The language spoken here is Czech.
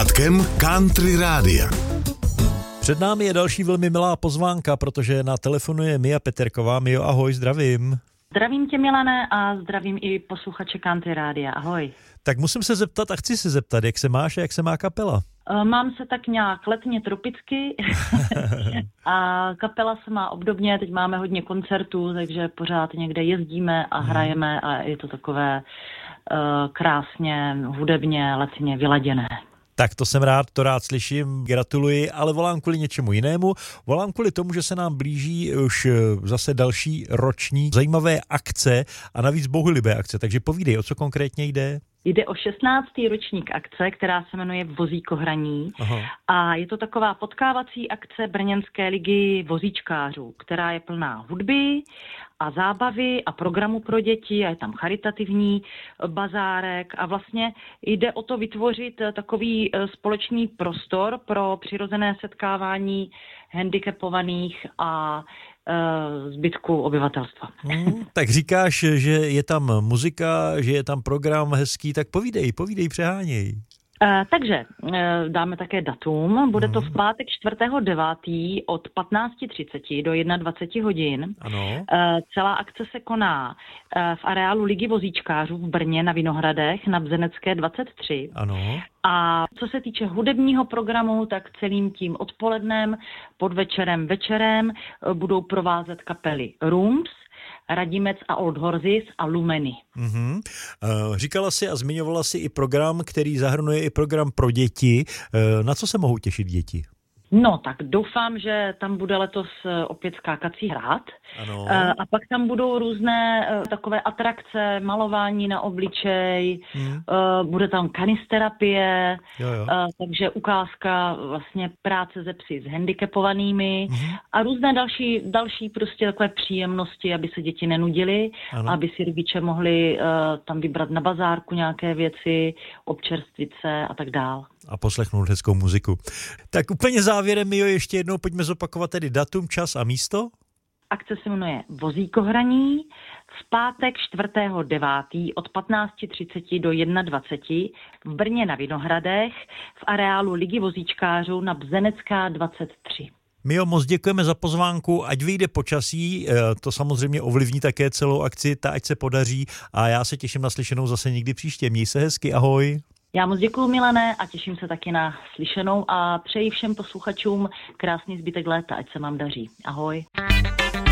sluchátkem Country Rádia. Před námi je další velmi milá pozvánka, protože na telefonu je Mia Peterková. Mio, ahoj, zdravím. Zdravím tě, Milane, a zdravím i posluchače Country Rádia. Ahoj. Tak musím se zeptat a chci se zeptat, jak se máš a jak se má kapela? Mám se tak nějak letně tropicky a kapela se má obdobně, teď máme hodně koncertů, takže pořád někde jezdíme a hrajeme a je to takové krásně, hudebně, letně vyladěné. Tak to jsem rád, to rád slyším, gratuluji, ale volám kvůli něčemu jinému. Volám kvůli tomu, že se nám blíží už zase další ročník zajímavé akce a navíc bohulibé akce, takže povídej, o co konkrétně jde? Jde o 16. ročník akce, která se jmenuje Vozíkohraní. Aha. A je to taková potkávací akce Brněnské ligy vozíčkářů, která je plná hudby a zábavy a programu pro děti a je tam charitativní bazárek a vlastně jde o to vytvořit takový společný prostor pro přirozené setkávání handicapovaných a zbytku obyvatelstva. Tak říkáš, že je tam muzika, že je tam program hezký, tak povídej, přeháněj. Takže dáme také datum. Bude to v pátek 4.9. od 15:30 do 21 hodin. Ano. Celá akce se koná v areálu Ligy vozíčkářů v Brně na Vinohradech na Bzenecké 23. Ano. A co se týče hudebního programu, tak celým tím odpolednem, podvečerem, večerem budou provázet kapely Rooms, Radimec a Old Horses a Lumeny. Říkala si a zmiňovala si i program, který zahrnuje i program pro děti. Na co se mohou těšit děti? No, tak doufám, že tam bude letos opět skákací hrad. Ano. A pak tam budou různé takové atrakce, malování na obličej, bude tam kanisterapie, takže ukázka vlastně práce ze psy s handicapovanými a různé další prostě takové příjemnosti, aby se děti nenudily, aby si rodiče mohli tam vybrat na bazárku nějaké věci, občerstvit se a tak dál. A poslechnout hezkou muziku. Tak úplně závěrem, Mio, ještě jednou pojďme zopakovat tedy datum, čas a místo. Akce se jmenuje Vozíkohraní v pátek 4.9. od 15:30 do 21 v Brně na Vinohradech v areálu Ligy vozíčkářů na Bzenecká 23. Mio, moc děkujeme za pozvánku, ať vyjde počasí, to samozřejmě ovlivní také celou akci, ať se podaří a já se těším na slyšenou zase někdy příště. Měj se hezky, ahoj. Já moc děkuju, Milane, a těším se taky na slyšenou a přeji všem posluchačům krásný zbytek léta, ať se vám daří. Ahoj.